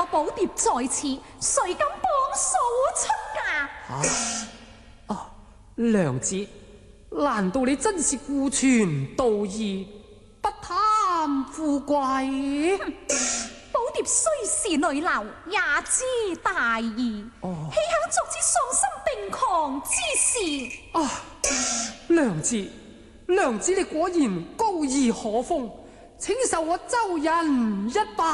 寶碟在此，誰敢幫嫂出嫁？ 娘子，難道你真是顧全道義，不貪富貴？ 寶碟雖是女流，也知大義，豈肯作此喪心病狂之事？ 娘子你果然高義可封，請受我周人一拜。